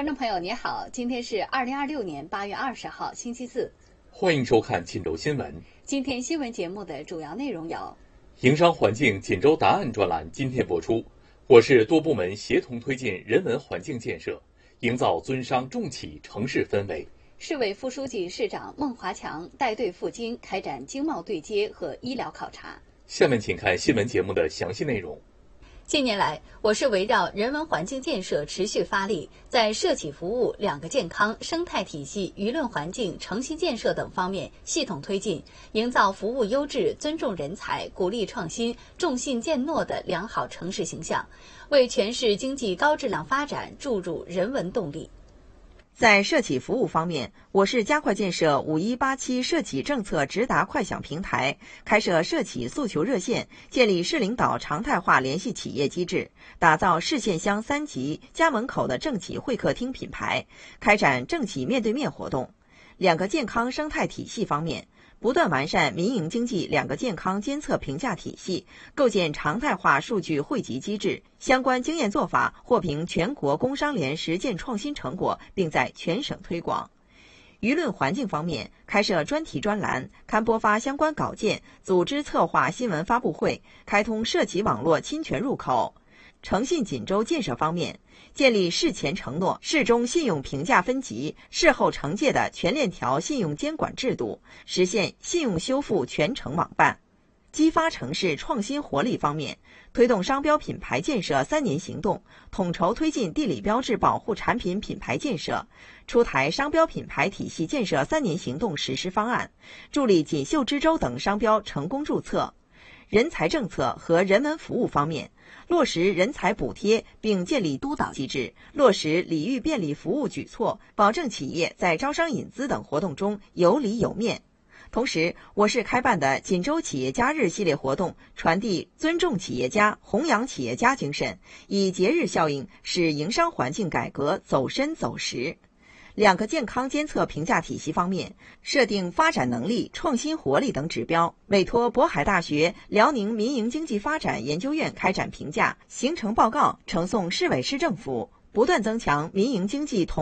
观众朋友你好，今天是2026年8月20号，星期四。 欢迎收看锦州新闻。 今天新闻节目的主要内容有： 营商环境锦州答案专栏今天播出，我市多部门协同推进人文环境建设，营造尊商重企城市氛围。 市委副书记、市长孟华强带队赴京开展经贸对接和医疗考察。 下面请看新闻节目的详细内容。 近年来，我市围绕人文环境建设持续发力，在社企服务、两个健康、生态体系、舆论环境、诚信建设等方面系统推进，营造服务优质、尊重人才、鼓励创新、重信建诺的良好城市形象，为全市经济高质量发展注入人文动力。 在社企服务方面，我市加快建设5187社企政策直达快享平台，开设社企诉求热线，建立市领导常态化联系企业机制，打造市县乡3级家门口的政企会客厅品牌，开展政企面对面活动。两个健康生态体系方面，不断完善民营经济两个健康监测评价体系，构建常态化数据汇集机制，相关经验做法获评全国工商联实践创新成果，并在全省推广。舆论环境方面，开设专题专栏，刊播发相关稿件，组织策划新闻发布会，开通社企网络侵权入口。诚信锦州建设方面，建立事前承诺、事中信用评价分级、事后惩戒的全链条信用监管制度，实现信用修复全程网办。激发城市创新活力方面，推动商标品牌建设3年行动，统筹推进地理标志保护产品品牌建设，出台商标品牌体系建设3年行动实施方案，助力锦绣之州等商标成功注册。人才政策和人文服务方面，落实人才补贴并建立督导机制，落实礼遇便利服务举措，保证企业在招商引资等活动中有理有面。同时，我市开办的锦州企业家日系列活动，传递尊重企业家、弘扬企业家精神，以节日效应使营商环境改革走深走实。两个健康监测评价体系方面，设定发展能力、创新活力等指标，委托渤海大学辽宁民营经济发展研究院开展评价，形成报告呈送市委市政府，不断增强民营经济统